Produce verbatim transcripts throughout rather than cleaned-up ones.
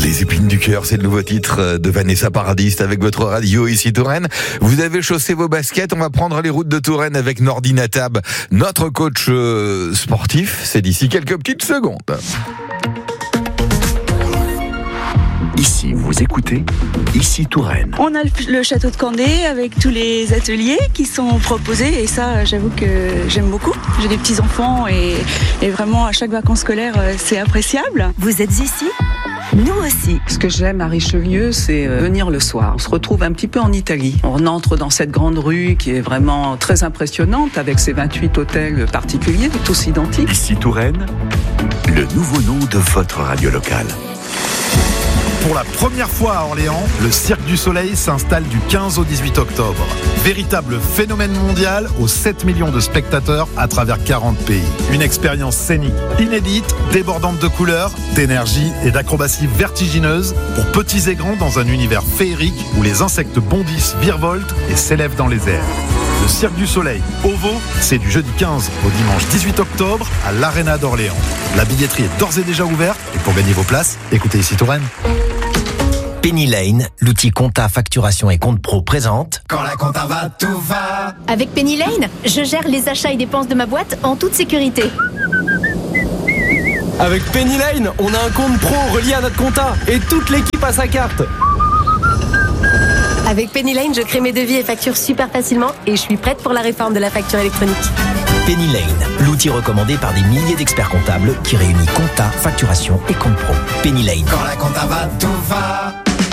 Les épines du cœur, c'est le nouveau titre de Vanessa Paradis avec votre radio ici Touraine. Vous avez chaussé vos baskets, on va prendre les routes de Touraine avec Nordine Attab, notre coach sportif. C'est d'ici quelques petites secondes. Ici, vous écoutez, ici Touraine. On a le château de Candé avec tous les ateliers qui sont proposés et ça, j'avoue que j'aime beaucoup. J'ai des petits-enfants et, et vraiment à chaque vacances scolaires, c'est appréciable. Vous êtes ici ? Nous aussi. Ce que j'aime à Richelieu, c'est venir le soir. On se retrouve un petit peu en Italie. On entre dans cette grande rue qui est vraiment très impressionnante avec ses vingt-huit hôtels particuliers, tous identiques. Ici Touraine, le nouveau nom de votre radio locale. Pour la première fois à Orléans, le Cirque du Soleil s'installe du quinze au dix-huit octobre. Véritable phénomène mondial aux sept millions de spectateurs à travers quarante pays. Une expérience scénique inédite, débordante de couleurs, d'énergie et d'acrobatie vertigineuse pour petits et grands dans un univers féerique où les insectes bondissent, virevoltent et s'élèvent dans les airs. Le Cirque du Soleil, OVO, c'est du jeudi quinze au dimanche dix-huit octobre à l'Arena d'Orléans. La billetterie est d'ores et déjà ouverte et pour gagner vos places, écoutez ici Touraine. Penny Lane, l'outil compta, facturation et compte pro présente. Quand la compta va, tout va. Avec Penny Lane, je gère les achats et dépenses de ma boîte en toute sécurité. Avec Penny Lane, on a un compte pro relié à notre compta et toute l'équipe a sa carte. Avec Penny Lane, je crée mes devis et factures super facilement et je suis prête pour la réforme de la facture électronique. Penny Lane, l'outil recommandé par des milliers d'experts comptables qui réunit compta, facturation et compte pro. Penny Lane. Quand la compta va, tout va.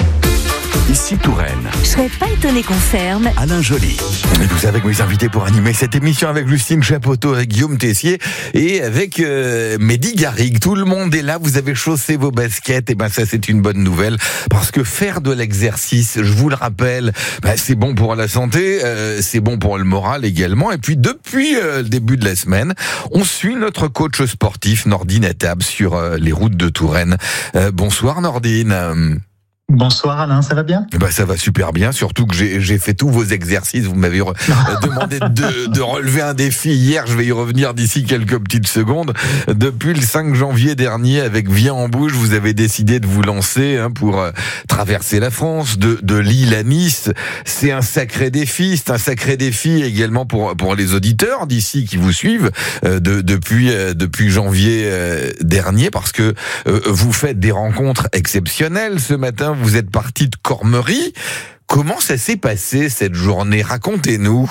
Ici Touraine. Je serais pas étonné qu'on ferme. Alain Joly. On est tous avec mes invités pour animer cette émission avec Justine Chapoteau, avec Guillaume Tessier et avec euh, Mehdi Garrigue. Tout le monde est là, vous avez chaussé vos baskets, et ben ça c'est une bonne nouvelle parce que faire de l'exercice, je vous le rappelle, ben, c'est bon pour la santé, euh, c'est bon pour le moral également. Et puis depuis euh, le début de la semaine, on suit notre coach sportif Nordine Attab sur euh, les routes de Touraine. Euh, bonsoir Nordine. Bonsoir Alain, ça va bien ? Bah ça va super bien, surtout que j'ai, j'ai fait tous vos exercices. Vous m'avez re- demandé de, de relever un défi hier, je vais y revenir d'ici quelques petites secondes. Depuis le cinq janvier dernier, avec Viens en bouche, vous avez décidé de vous lancer hein, pour euh, traverser la France, de, de Lille à Nice. C'est un sacré défi, c'est un sacré défi également pour, pour les auditeurs d'ici qui vous suivent euh, de, depuis, euh, depuis janvier euh, dernier, parce que euh, vous faites des rencontres exceptionnelles ce matin. Vous êtes parti de Cormery. Comment ça s'est passé cette journée ? Racontez-nous.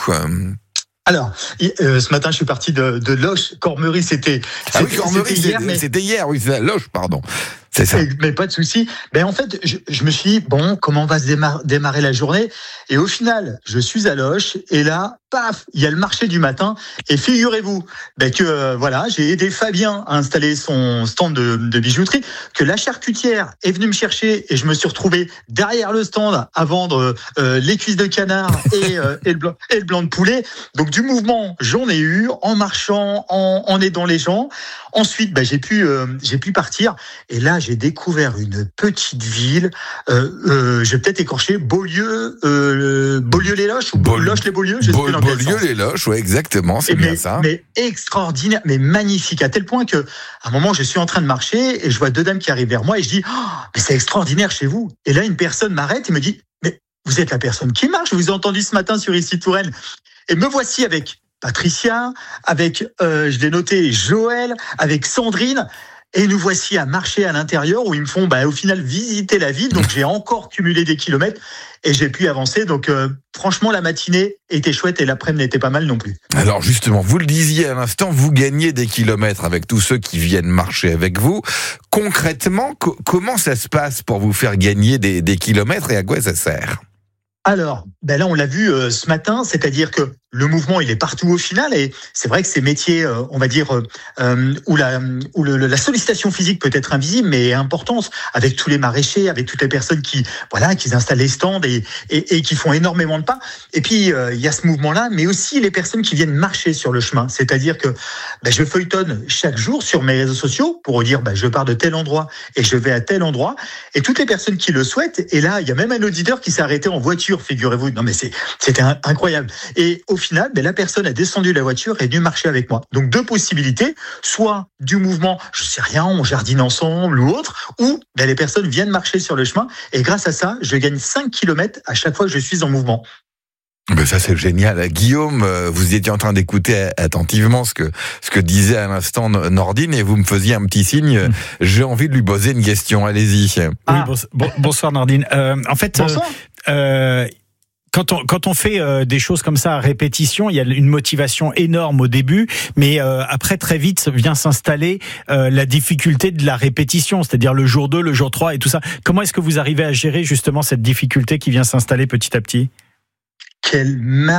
Alors, euh, ce matin, je suis parti de, de Loches. Cormery, c'était, ah c'était, oui, Cormery, c'était hier. Mais... C'était hier, oui, c'est Loches, pardon. C'est ça. Mais pas de souci. Ben en fait, je, je me suis dit bon, comment va se démarrer, démarrer la journée ? Et au final, je suis à Loches et là, paf, il y a le marché du matin. Et figurez-vous ben que euh, voilà, j'ai aidé Fabien à installer son stand de, de bijouterie, que la charcutière est venue me chercher et je me suis retrouvé derrière le stand à vendre euh, les cuisses de canard et, euh, et, le blanc, et le blanc de poulet. Donc du mouvement, j'en ai eu en marchant, en, en aidant les gens. Ensuite, ben, j'ai pu euh, j'ai pu partir et là j'ai découvert une petite ville. Euh, euh, je vais peut-être écorcher Beaulieu, euh, Beaulieu-les-Loches ou Beaulieu, Loches-les-Beaulieu. Je Beaulieu, Beaulieu-les-Loches, ouais, exactement, c'est et bien mais, ça. Mais extraordinaire, mais magnifique à tel point que à un moment je suis en train de marcher et je vois deux dames qui arrivent vers moi et je dis oh, mais c'est extraordinaire chez vous. Et là une personne m'arrête et me dit mais vous êtes la personne qui marche. Je vous ai entendu ce matin sur Ici Touraine et me voici avec Patricia, avec, euh, je l'ai noté, Joël, avec Sandrine, et nous voici à marcher à l'intérieur où ils me font, bah, au final, visiter la ville. Donc, j'ai encore cumulé des kilomètres et j'ai pu avancer. Donc, euh, franchement, la matinée était chouette et l'après-midi n'était pas mal non plus. Alors, justement, vous le disiez à l'instant, vous gagnez des kilomètres avec tous ceux qui viennent marcher avec vous. Concrètement, co- comment ça se passe pour vous faire gagner des, des kilomètres et à quoi ça sert ? Alors, ben là, on l'a vu euh, ce matin, c'est-à-dire que le mouvement, il est partout au final, et c'est vrai que ces métiers, euh, on va dire, euh, où, la, où le, la sollicitation physique peut être invisible, mais importante, avec tous les maraîchers, avec toutes les personnes qui, voilà, qui installent les stands et, et, et qui font énormément de pas. Et puis, euh, il y a ce mouvement-là, mais aussi les personnes qui viennent marcher sur le chemin. C'est-à-dire que ben, je feuilletonne chaque jour sur mes réseaux sociaux pour dire, ben, je pars de tel endroit et je vais à tel endroit, et toutes les personnes qui le souhaitent. Et là, il y a même un auditeur qui s'est arrêté en voiture, figurez-vous. Non, mais c'est, c'était incroyable. Et au final, ben, la personne a descendu de la voiture et est venue marcher avec moi. Donc deux possibilités, soit du mouvement, je sais rien, on jardine ensemble ou autre, ou ben, les personnes viennent marcher sur le chemin et grâce à ça, je gagne cinq kilomètres à chaque fois que je suis en mouvement. Ben ça c'est génial. Guillaume, vous étiez en train d'écouter attentivement ce que ce que disait à l'instant Nordine et vous me faisiez un petit signe. Mmh. J'ai envie de lui poser une question. Allez-y. Ah. Oui, bon, bonsoir Nordine. Euh, en fait, bonsoir. Euh, Quand on, quand on fait euh, des choses comme ça à répétition, il y a une motivation énorme au début, mais euh, après très vite vient s'installer euh, la difficulté de la répétition, c'est-à-dire le jour deux, le jour trois et tout ça. Comment est-ce que vous arrivez à gérer justement cette difficulté qui vient s'installer petit à petit ? Quelle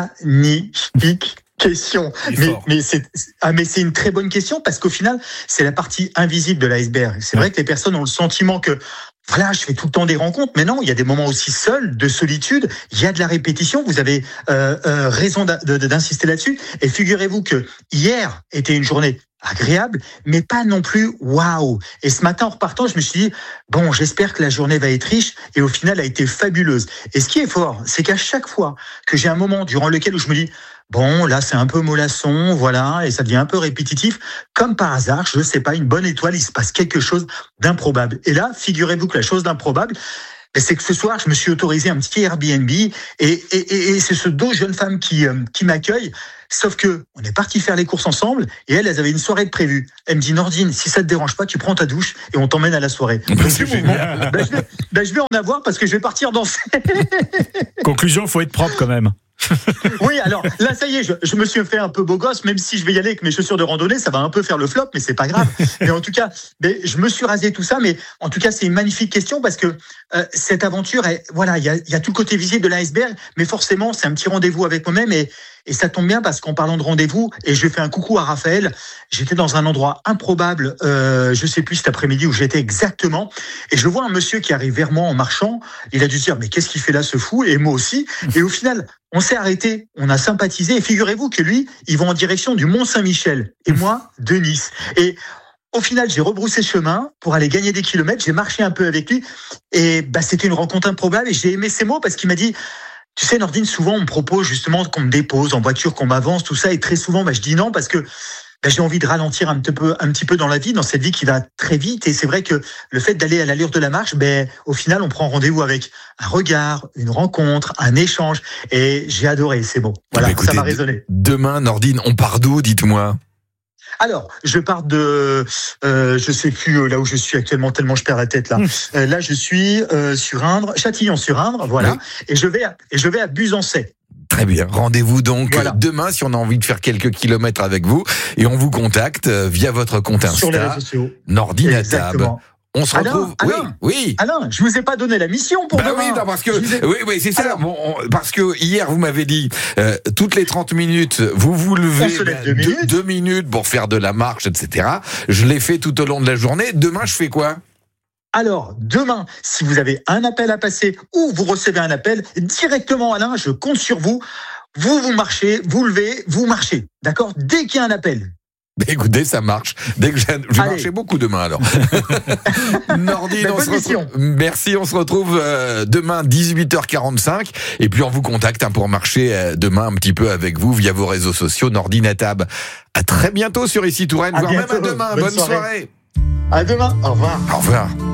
magnifique question. Mais, mais, c'est, ah, mais c'est une très bonne question parce qu'au final, c'est la partie invisible de l'iceberg. C'est vrai que les personnes ont le sentiment que voilà, je fais tout le temps des rencontres, mais non, il y a des moments aussi seuls, de solitude, il y a de la répétition, vous avez euh, euh, raison d'insister là-dessus, et figurez-vous que hier était une journée agréable, mais pas non plus waouh. Et ce matin, en repartant, je me suis dit, bon, j'espère que la journée va être riche, et au final, elle a été fabuleuse. Et ce qui est fort, c'est qu'à chaque fois que j'ai un moment durant lequel où je me dis, bon, là, c'est un peu mollasson, voilà, et ça devient un peu répétitif. Comme par hasard, je ne sais pas, une bonne étoile, il se passe quelque chose d'improbable. Et là, figurez-vous que la chose d'improbable, c'est que ce soir, je me suis autorisé un petit Airbnb, et, et, et, et c'est ce deux jeunes femmes qui, euh, qui m'accueillent. Sauf que on est parti faire les courses ensemble, et elles, elles avaient une soirée de prévue. Elle me dit, Nordine, si ça te dérange pas, tu prends ta douche et on t'emmène à la soirée. Ben, Donc, c'est génial. Ben, je, vais, ben, je vais en avoir parce que je vais partir danser. Conclusion, faut être propre quand même. Oui, alors là, ça y est, je, je me suis fait un peu beau gosse, même si je vais y aller avec mes chaussures de randonnée, ça va un peu faire le flop, mais c'est pas grave. Mais en tout cas, mais je me suis rasé tout ça, mais en tout cas, c'est une magnifique question parce que euh, cette aventure, est, voilà, il y a, y a tout le côté visible de l'iceberg, mais forcément, c'est un petit rendez-vous avec moi-même et Et ça tombe bien parce qu'en parlant de rendez-vous, et je fais un coucou à Raphaël, j'étais dans un endroit improbable, euh, je sais plus cet après-midi où j'étais exactement, et je vois un monsieur qui arrive vers moi en marchant, il a dû se dire mais qu'est-ce qu'il fait là ce fou, et moi aussi, et au final, on s'est arrêté, on a sympathisé, et figurez-vous que lui, il va en direction du Mont-Saint-Michel, et moi, de Nice. Et au final, j'ai rebroussé chemin pour aller gagner des kilomètres, j'ai marché un peu avec lui, et bah, c'était une rencontre improbable, et j'ai aimé ces mots parce qu'il m'a dit... Tu sais, Nordine, souvent, on me propose justement qu'on me dépose en voiture, qu'on m'avance, tout ça. Et très souvent, bah, je dis non parce que bah, j'ai envie de ralentir un petit peu, un petit peu dans la vie, dans cette vie qui va très vite. Et c'est vrai que le fait d'aller à l'allure de la marche, bah, au final, on prend rendez-vous avec un regard, une rencontre, un échange. Et j'ai adoré ces mots. Voilà, écoutez, ça m'a résonné. Demain, Nordine, on part d'où, dites-moi? Alors, je pars de, euh, je sais plus là où je suis actuellement tellement je perds la tête là. Mmh. Euh, là, je suis euh, sur Indre, Châtillon-sur-Indre, voilà, oui. et je vais à, et je vais à Buzancais. Très bien. Rendez-vous donc voilà. demain si on a envie de faire quelques kilomètres avec vous et on vous contacte via votre compte Insta. Sur les réseaux sociaux. Nordine Atab. On se Alain, retrouve. Alain, oui, oui. Alain, je vous ai pas donné la mission pour bah demain. Oui, non, parce que ai... oui, oui, c'est ça. Alors, bon, on, parce que hier vous m'avez dit euh, toutes les trente minutes, vous vous levez ben, deux, minutes. deux, deux minutes pour faire de la marche, et cetera. Je l'ai fait tout au long de la journée. Demain, je fais quoi? Alors, demain, si vous avez un appel à passer ou vous recevez un appel, directement, Alain, je compte sur vous. Vous, vous marchez, vous levez, vous marchez. D'accord? Dès qu'il y a un appel. Bah écoutez, ça marche. Dès que je vais marcher beaucoup demain alors. Nordine, on se retrouve. Merci, on se retrouve euh, demain dix-huit heures quarante-cinq et puis on vous contacte hein, pour marcher euh, demain un petit peu avec vous via vos réseaux sociaux. Nordine Atab. À très bientôt sur Ici Touraine, voire même à demain. Bonne, Bonne soirée. soirée. À demain. Au revoir. Au revoir.